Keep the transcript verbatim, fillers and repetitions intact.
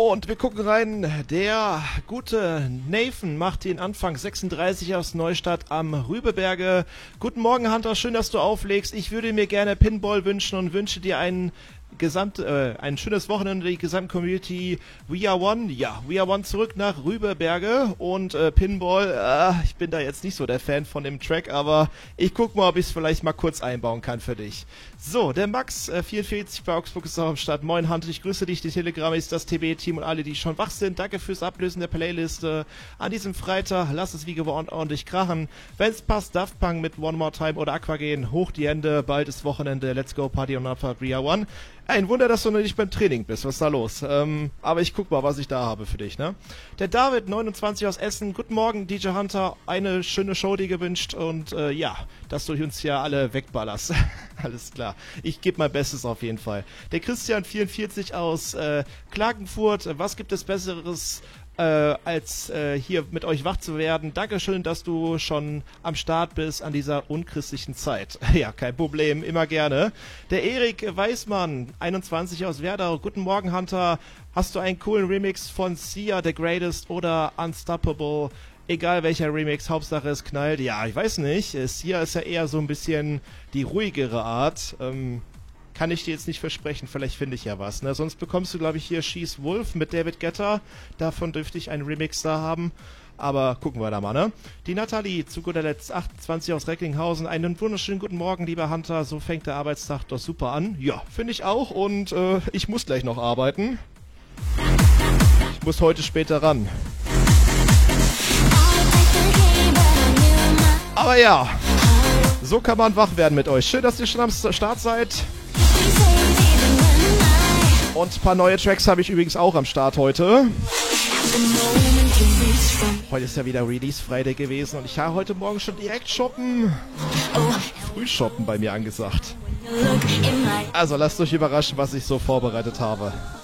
Und wir gucken rein, der gute Nathan macht den Anfang sechsunddreißig aus Neustadt am Rübeberge. Guten Morgen, Hunter, schön, dass du auflegst. Ich würde mir gerne Pinball wünschen und wünsche dir einen Gesamt, äh, ein schönes Wochenende, die gesamte Community. We are one, ja, We are one zurück nach Rübeberge und äh, Pinball, äh, ich bin da jetzt nicht so der Fan von dem Track, aber ich guck mal, ob ich es vielleicht mal kurz einbauen kann für dich. So, der Max äh, vierundvierzig bei Augsburg ist auch am Start. Moin Hunter, ich grüße dich, die Telegram ist das T B-Team und alle, die schon wach sind. Danke fürs Ablösen der Playliste. An diesem Freitag, lass es wie gewohnt ordentlich krachen. Wenn's passt, Daft Punk mit One More Time oder Aqua gehen. Hoch die Hände, bald ist Wochenende, let's go, Party on Alpha, We are one. Ein Wunder, dass du noch nicht beim Training bist. Was ist da los? Ähm, aber ich guck mal, was ich da habe für dich, ne? Der David, neunundzwanzig aus Essen. Guten Morgen, D J Hunter. Eine schöne Show dir gewünscht und äh, ja, dass du uns hier alle wegballerst. Alles klar. Ich gebe mein Bestes auf jeden Fall. Der Christian, vierundvierzig aus äh, Klagenfurt. Was gibt es Besseres Äh, als äh, hier mit euch wach zu werden? Dankeschön, dass du schon am Start bist an dieser unchristlichen Zeit. Ja, kein Problem, immer gerne. Der Erik Weißmann, einundzwanzig aus Werdau. Guten Morgen, Hunter. Hast du einen coolen Remix von Sia, The Greatest oder Unstoppable? Egal welcher Remix, Hauptsache es knallt. Ja, ich weiß nicht. Sia ist ja eher so ein bisschen die ruhigere Art. Ähm, Kann ich dir jetzt nicht versprechen, vielleicht finde ich ja was. Ne? Sonst bekommst du, glaube ich, hier She's Wolf mit David Guetta. Davon dürfte ich einen Remix da haben. Aber gucken wir da mal, ne? Die Nathalie, zu guter Letzt, achtundzwanzig aus Recklinghausen. Einen wunderschönen guten Morgen, lieber Hunter. So fängt der Arbeitstag doch super an. Ja, finde ich auch. Und äh, ich muss gleich noch arbeiten. Ich muss heute später ran. Aber ja, so kann man wach werden mit euch. Schön, dass ihr schon am Start seid. Und ein paar neue Tracks habe ich übrigens auch am Start heute. Heute ist ja wieder Release Friday gewesen und ich habe heute Morgen schon direkt shoppen. Frühshoppen bei mir angesagt. Also lasst euch überraschen, was ich so vorbereitet habe.